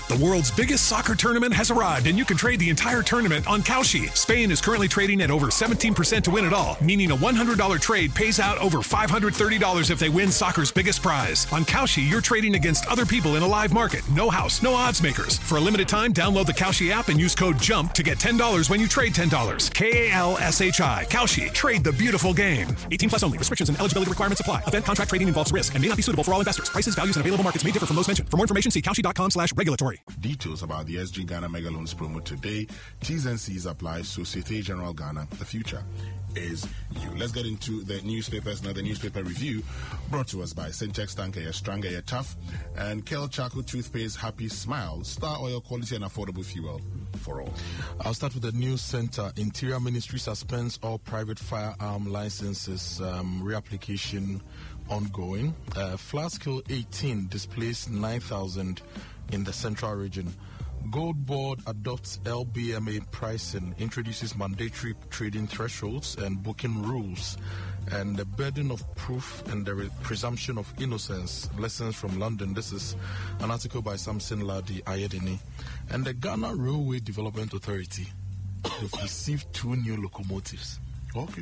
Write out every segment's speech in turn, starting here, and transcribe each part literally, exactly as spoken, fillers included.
The world's biggest soccer tournament has arrived, and you can trade the entire tournament on Kalshi. Spain is currently trading at over seventeen percent to win it all, meaning a one hundred dollars trade pays out over five hundred thirty dollars if they win soccer's biggest prize. On Kalshi, you're trading against other people in a live market. No house, no odds makers. For a limited time, download the Kalshi app and use code JUMP to get ten dollars when you trade ten dollars. K A L S H I. Kalshi. Trade the beautiful game. eighteen plus only. Restrictions and eligibility requirements apply. Event contract trading involves risk and may not be suitable for all investors. Prices, values, and available markets may differ from those mentioned. For more information, see kalshi.com slash regulatory. Details about the S G Ghana Mega Loans promo today. T's and C's apply. Societe Generale Ghana. The future is you. Let's get into the newspapers now. The newspaper review brought to us by Syntex Tanker, you're stronger, you're tough, and Kel Charcoal Toothpaste Happy Smile. Star Oil, quality and affordable fuel for all. I'll start with the news center. Interior Ministry suspends all private firearm licenses. Um, reapplication ongoing. Uh, Flaskill eighteen displaced nine thousand in the central region. Gold Board adopts L B M A pricing, introduces mandatory trading thresholds and booking rules, and the burden of proof and the re- presumption of innocence. Lessons from London. This is an article by Samson Ladi Ayedini. And the Ghana Railway Development Authority have received two new locomotives. Okay.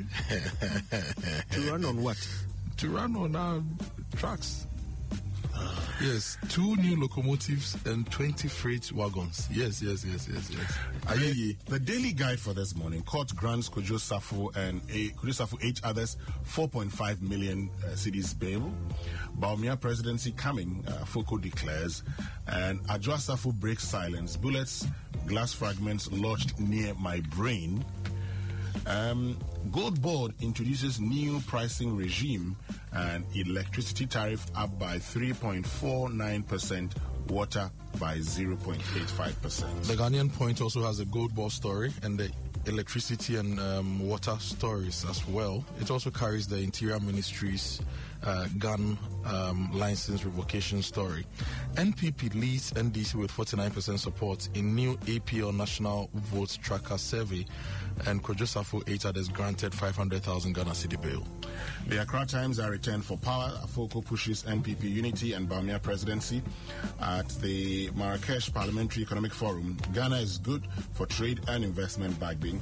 To run on what? To run on uh, trucks. Yes, two new locomotives and twenty freight wagons. Yes, yes, yes, yes, yes. The, the daily guide for this morning, court grants Kojo Safo and a, Kojo Safo eight others four point five million uh, cedis bail. Baumia presidency coming, uh, Foko declares, and Adjoa Safo breaks silence. Bullets, glass fragments lodged near my brain. Um, Gold Board introduces new pricing regime and electricity tariff up by three point four nine percent, water by zero point eight five percent. The Ghanaian Point also has a Gold Board story and the electricity and um, water stories as well. It also carries the Interior Ministry's uh, gun um, license revocation story. N P P leads N D C with forty-nine percent support in new A P L National Vote Tracker survey, and Kojo Safo eight others granted five hundred thousand Ghana cedi bail. The Accra Times are returned for power. Afoko pushes N P P unity and Baumia presidency at the Marrakesh Parliamentary Economic Forum. Ghana is good for trade and investment backbing,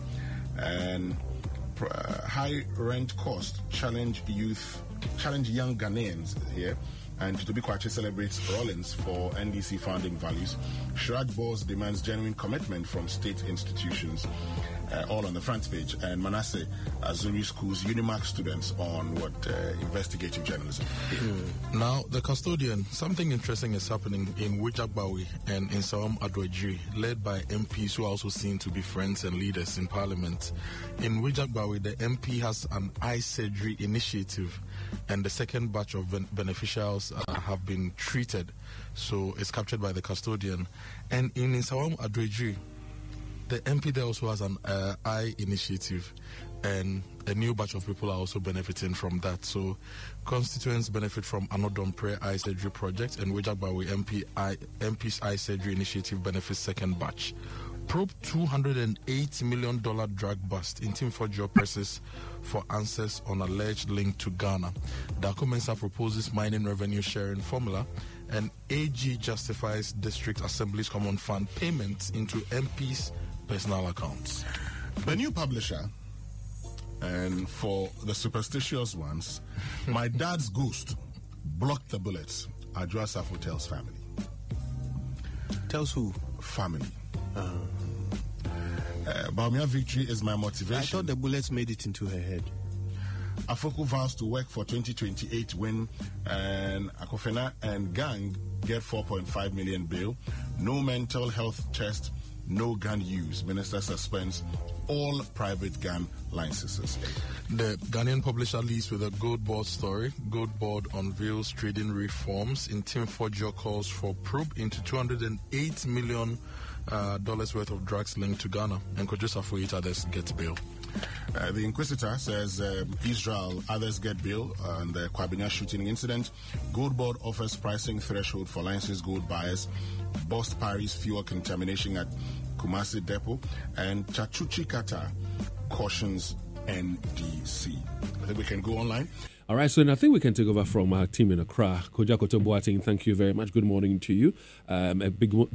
and uh, high rent cost challenge youth, challenge young Ghanaians here. And Tobi Kwache celebrates Rollins for N D C founding values. Shraj Boss demands genuine commitment from state institutions. Uh, all on the front page. And Manasseh Azuri schools Unimark students on what uh, investigative journalism. Mm. Now, the custodian, something interesting is happening in Wijakbawi and in Sawam Adwejiri, led by M Ps who are also seen to be friends and leaders in Parliament. In Wijakbawi, the M P has an eye surgery initiative, and the second batch of ben- beneficiaries uh, have been treated. So it's captured by the custodian. And in Sawam Adwejiri, the M P there also has an uh, eye initiative, and a new batch of people are also benefiting from that. So constituents benefit from Anodon Prayer Eye Surgery Project, and Wijakbawi M P I, M P's Eye Surgery Initiative benefits second batch. Probe two hundred eight million dollars drug bust in Team for Job presses for answers on alleged link to Ghana. Darko Mensah proposes mining revenue sharing formula, and A G justifies District Assembly's Common Fund payments into M P's personal accounts. The new publisher, and for the superstitious ones, my dad's ghost blocked the bullets. Adjoa Safo tells family. Tells who? Family. Uh, uh, Baumia victory is my motivation. I thought the bullets made it into her head. Afoko vows to work for twenty twenty-eight when and Akofena and gang get four point five million bail. No mental health test. No gun use. Minister suspends all private gun licenses. The Ghanaian publisher leads with a Gold Board story. Gold Board unveils trading reforms. In Team Forger calls for probe into two hundred eight million dollars uh, worth of drugs linked to Ghana. And Kojo Safo eight others get bail. Uh, the Inquisitor says um, Israel, others get bail on the Kwabena shooting incident. Gold Board offers pricing threshold for licensed gold buyers. Bust Paris fuel contamination at Kumasi Depot. And Chachuchi Kata cautions N D C. I think we can go online. All right, so I think we can take over from our team in Accra. Koja Koto Boateng, thank you very much. Good morning to you. Um, a big